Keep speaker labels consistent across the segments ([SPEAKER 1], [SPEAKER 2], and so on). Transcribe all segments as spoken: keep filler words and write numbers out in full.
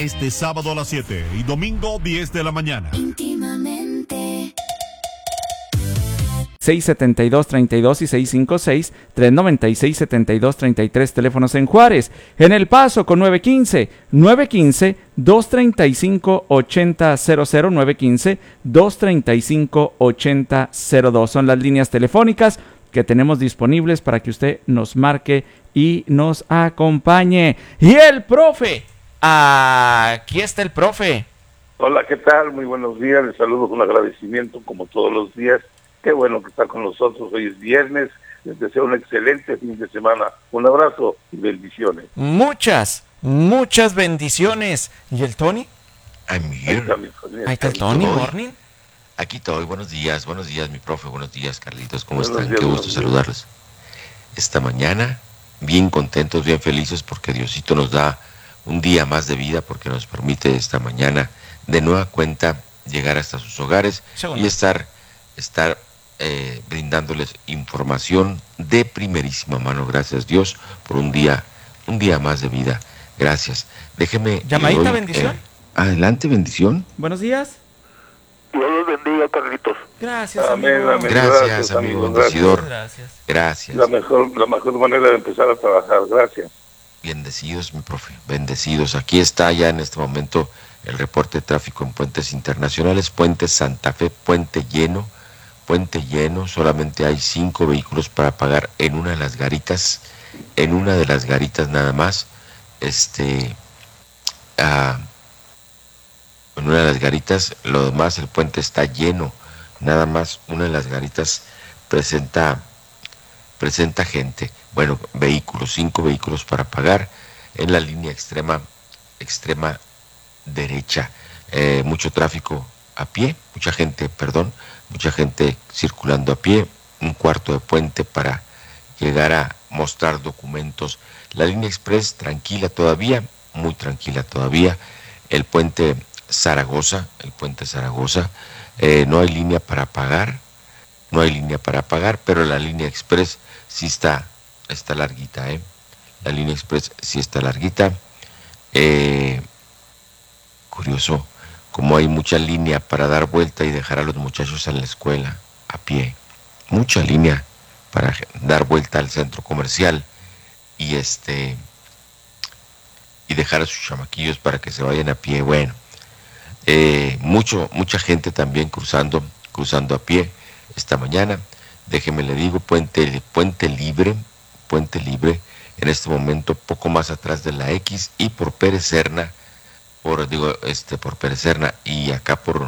[SPEAKER 1] este sábado a las siete y domingo diez de la mañana.
[SPEAKER 2] Íntimamente.
[SPEAKER 3] seis setenta y dos, treinta y dos y seis cinco seis, tres noventa y seis, setenta y dos, treinta y tres, teléfonos en Juárez. En El Paso con nueve quince, nueve quince, dos treinta y cinco, ochenta cero cero, nueve quince, dos treinta y cinco, ochenta cero dos. Son las líneas telefónicas que tenemos disponibles para que usted nos marque y nos acompañe. Y el profe, aquí está el profe.
[SPEAKER 4] Hola, ¿qué tal? Muy buenos días, les saludo con agradecimiento como todos los días. Qué bueno que está con nosotros, hoy es viernes, les deseo un excelente fin de semana. Un abrazo y bendiciones.
[SPEAKER 3] Muchas, muchas bendiciones. ¿Y el Tony?
[SPEAKER 5] I'm here.
[SPEAKER 4] Ahí está, mi Tony.
[SPEAKER 3] Ahí está el Tony, morning.
[SPEAKER 5] Aquí estoy, buenos días, buenos días mi profe, buenos días Carlitos, ¿cómo
[SPEAKER 4] Buenos
[SPEAKER 5] están?
[SPEAKER 4] días,
[SPEAKER 5] Qué gusto
[SPEAKER 4] buenos días.
[SPEAKER 5] saludarlos. Esta mañana, bien contentos, bien felices porque Diosito nos da un día más de vida porque nos permite esta mañana de nueva cuenta llegar hasta sus hogares
[SPEAKER 3] Segundo.
[SPEAKER 5] y estar, estar eh, brindándoles información de primerísima mano. Gracias Dios por un día, un día más de vida. Gracias. Déjeme.
[SPEAKER 3] ¿Llamadita,
[SPEAKER 5] le doy,
[SPEAKER 3] bendición?
[SPEAKER 5] eh, adelante, bendición.
[SPEAKER 3] Buenos días.
[SPEAKER 4] Dios los bendiga, Carlitos.
[SPEAKER 3] Gracias,
[SPEAKER 4] Amén,
[SPEAKER 3] amigo.
[SPEAKER 4] amén.
[SPEAKER 5] Gracias,
[SPEAKER 4] Gracias,
[SPEAKER 5] amigo
[SPEAKER 4] amigo,
[SPEAKER 5] bendecidor.
[SPEAKER 3] Gracias.
[SPEAKER 5] Gracias.
[SPEAKER 4] La mejor, la mejor manera de empezar a trabajar, gracias.
[SPEAKER 5] Bendecidos, mi profe, bendecidos. Aquí está ya en este momento el reporte de tráfico en puentes internacionales, puente Santa Fe, puente lleno, puente lleno, solamente hay cinco vehículos para pagar en una de las garitas, en una de las garitas nada más, este, ah, en una de las garitas, lo demás el puente está lleno, nada más una de las garitas presenta, presenta gente, bueno, vehículos, cinco vehículos para pagar en la línea extrema, extrema derecha, eh, mucho tráfico a pie, mucha gente, perdón, mucha gente circulando a pie, un cuarto de puente para llegar a mostrar documentos. La línea express tranquila todavía, muy tranquila todavía. El puente Zaragoza, el puente Zaragoza, eh, no hay línea para pagar, no hay línea para pagar, pero la línea express sí está, está larguita, ¿eh? La línea express sí está larguita. Eh, curioso, como hay mucha línea para dar vuelta y dejar a los muchachos en la escuela a pie, mucha línea para dar vuelta al centro comercial y este y dejar a sus chamaquillos para que se vayan a pie. Bueno, eh, mucho mucha gente también cruzando cruzando a pie esta mañana. Déjeme le digo, puente puente libre, puente libre en este momento poco más atrás de la X y por Pérez Serna, por digo este por Pérez Serna y acá por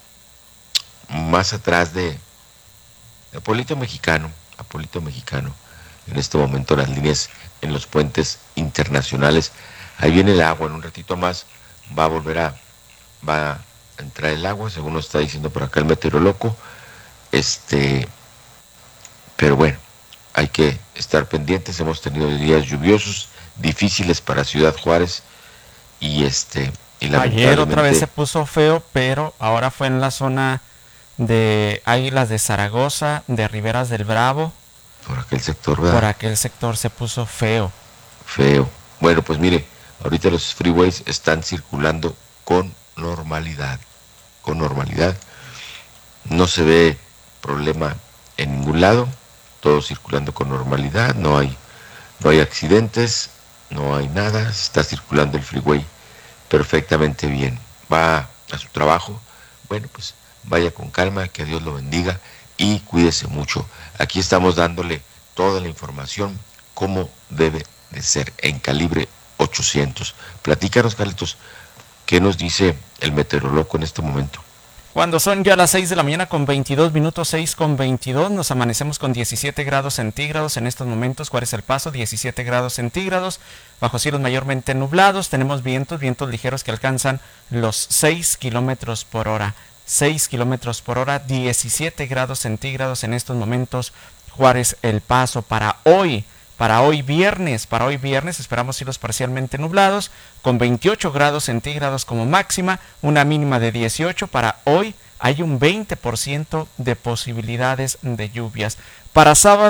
[SPEAKER 5] más atrás de Apolito Mexicano, Apolito Mexicano. En este momento las líneas en los puentes internacionales. Ahí viene el agua, en un ratito más va a volver a va a entrar el agua, según nos está diciendo por acá el meteorólogo. Este, pero bueno, hay que estar pendientes. Hemos tenido días lluviosos, difíciles para Ciudad Juárez y este y
[SPEAKER 3] Ayer otra vez se puso feo, pero ahora fue en la zona de Águilas de Zaragoza, de Riberas del Bravo.
[SPEAKER 5] Por aquel sector, ¿verdad?
[SPEAKER 3] Por aquel sector se puso feo.
[SPEAKER 5] Feo. Bueno, pues mire, ahorita los freeways están circulando con normalidad. Con normalidad. No se ve problema en ningún lado. Todo circulando con normalidad. No hay, no hay accidentes. No hay nada. Se está circulando el freeway perfectamente bien. Va a su trabajo. Bueno, pues vaya con calma. Que Dios lo bendiga. Y cuídese mucho. Aquí estamos dándole toda la información como debe de ser en calibre ochocientos. Platícanos, Carlitos, ¿qué nos dice el meteorólogo en este momento?
[SPEAKER 3] Cuando son ya las seis de la mañana con veintidós minutos, seis con veintidós, nos amanecemos con diecisiete grados centígrados en estos momentos. Juárez El Paso, diecisiete grados centígrados, bajo cielos mayormente nublados. Tenemos vientos, vientos ligeros que alcanzan los seis kilómetros por hora. seis kilómetros por hora, diecisiete grados centígrados en estos momentos. Juárez El Paso. Para hoy, para hoy viernes, para hoy viernes esperamos cielos parcialmente nublados con veintiocho grados centígrados como máxima, una mínima de dieciocho. Para hoy hay un veinte por ciento de posibilidades de lluvias. Para sábado